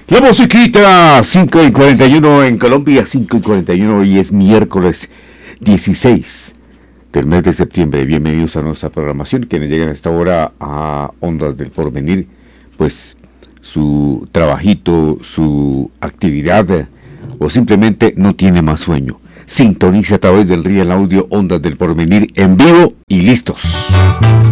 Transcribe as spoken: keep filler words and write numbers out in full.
La musiquita, cinco y cuarenta y uno en Colombia, cinco y cuarenta y uno, y es miércoles dieciséis del mes de septiembre. Bienvenidos a nuestra programación, quienes llegan a esta hora a Ondas del Porvenir, pues su trabajito, su actividad, o simplemente no tiene más sueño. Sintonice a través del Real Audio Ondas del Porvenir en vivo y listos.